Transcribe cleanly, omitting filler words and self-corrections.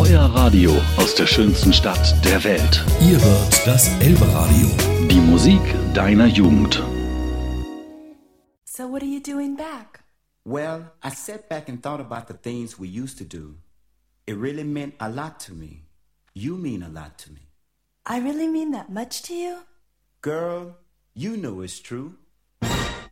Euer Radio aus der schönsten Stadt der Welt. Ihr hört das Elbe-Radio. Die Musik deiner Jugend. So what are you doing back? Well, I sat back and thought about the things we used to do. It really meant a lot to me. You mean a lot to me. I really mean that much to you? Girl, you know it's true.